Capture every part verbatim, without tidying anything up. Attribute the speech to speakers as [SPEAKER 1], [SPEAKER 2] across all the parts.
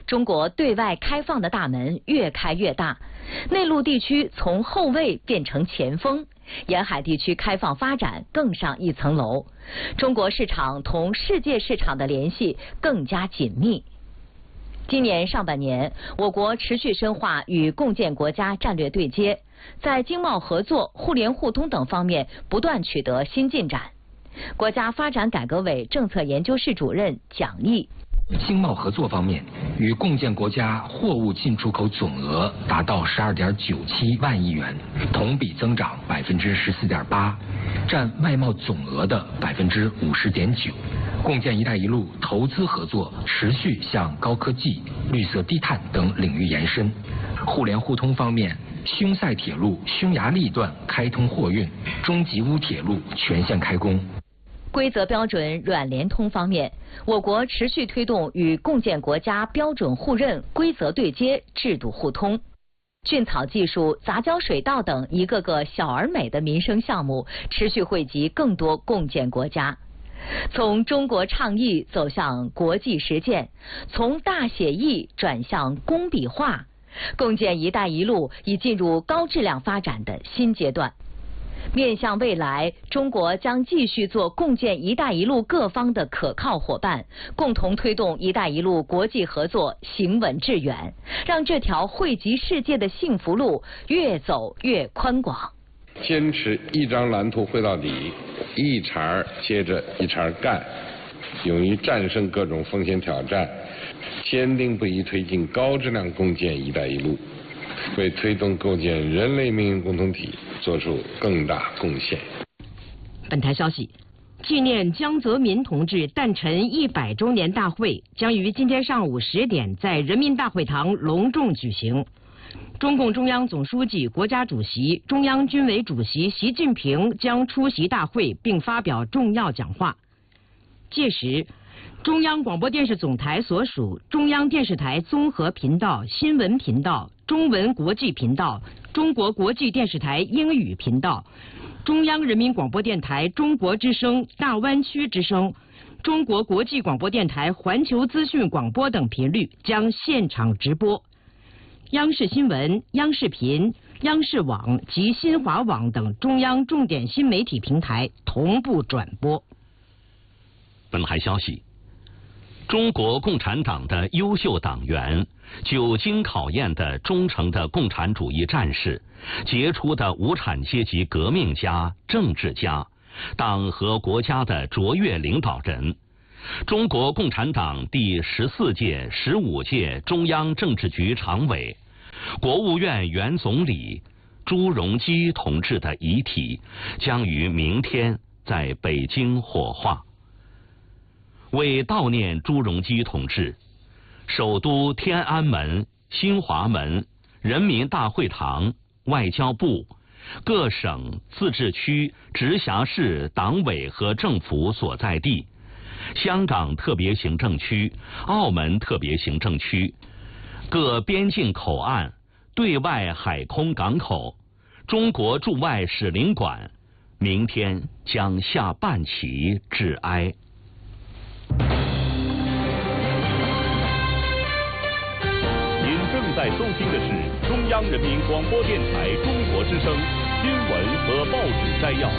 [SPEAKER 1] 中国对外开放的大门越开越大，内陆地区从后卫变成前锋，沿海地区开放发展更上一层楼，中国市场同世界市场的联系更加紧密。今年上半年，我国持续深化与共建国家战略对接，在经贸合作、互联互通等方面不断取得新进展。国家发展改革委政策研究室主任蒋毅。
[SPEAKER 2] 经贸合作方面，与共建国家货物进出口总额达到十二点九七万亿元，同比增长百分之十四点八，占外贸总额的百分之五十点九。共建“一带一路”投资合作持续向高科技、绿色低碳等领域延伸。互联互通方面，匈塞铁路匈牙利段开通货运，中吉乌铁路全线开工。
[SPEAKER 1] 规则标准软联通方面，我国持续推动与共建国家标准互认、规则对接、制度互通。菌草技术、杂交水稻等一个个小而美的民生项目，持续惠及更多共建国家。从中国倡议走向国际实践，从大写意转向工笔画，共建“一带一路”已进入高质量发展的新阶段。面向未来，中国将继续做共建“一带一路”各方的可靠伙伴，共同推动“一带一路”国际合作行稳致远，让这条惠及世界的幸福路越走越宽广。
[SPEAKER 3] 坚持一张蓝图绘到底，一茬接着一茬干，勇于战胜各种风险挑战，坚定不移推进高质量共建“一带一路”，为推动构建人类命运共同体做出更大贡献。
[SPEAKER 4] 本台消息，纪念江泽民同志诞辰一百周年大会将于今天上午十点在人民大会堂隆重举行。中共中央总书记、国家主席、中央军委主席习近平将出席大会并发表重要讲话。届时，中央广播电视总台所属中央电视台综合频道、新闻频道、中文国际频道、中国国际电视台英语频道、中央人民广播电台中国之声、大湾区之声、中国国际广播电台环球资讯广播等频率将现场直播。央视新闻、央视频、央视网及新华网等中央重点新媒体平台同步转播。
[SPEAKER 5] 本台消息，中国共产党的优秀党员、久经考验的忠诚的共产主义战士、杰出的无产阶级革命家、政治家、党和国家的卓越领导人，中国共产党第十四届、十五届中央政治局常委、国务院原总理朱镕基同志的遗体将于明天在北京火化。为悼念朱镕基同志，首都天安门、新华门、人民大会堂、外交部、各省、自治区、直辖市党委和政府所在地、香港特别行政区、澳门特别行政区、各边境口岸、对外海空港口、中国驻外使领馆，明天将下半旗致哀。
[SPEAKER 6] 您正在收听的是中央人民广播电台中国之声新闻和报纸摘要。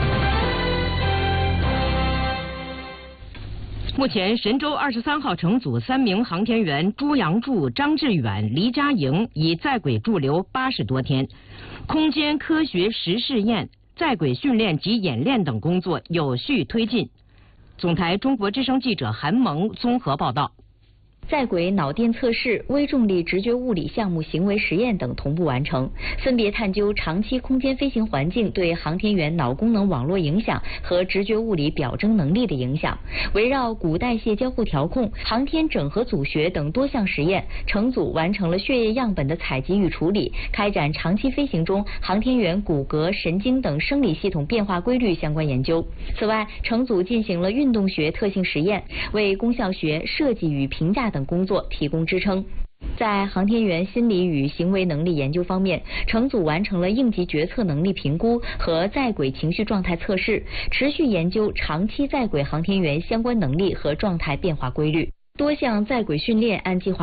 [SPEAKER 4] 目前，神舟二十三号乘组三名航天员朱杨柱、张志远、黎佳莹已在轨驻留八十多天，空间科学实试验、在轨训练及演练等工作有序推进。总台中国之声记者韩萌综合报道。
[SPEAKER 1] 在轨脑电测试、微重力直觉物理项目行为实验等同步完成，分别探究长期空间飞行环境对航天员脑功能网络影响和直觉物理表征能力的影响。围绕骨代谢交互调控、航天整合组学等多项实验，乘组完成了血液样本的采集与处理，开展长期飞行中航天员骨骼、神经等生理系统变化规律相关研究。此外，乘组进行了运动学特性实验，为功效学、设计与评价等工作提供支撑。在航天员心理与行为能力研究方面，乘组完成了应急决策能力评估和在轨情绪状态测试，持续研究长期在轨航天员相关能力和状态变化规律。多项在轨训练按计划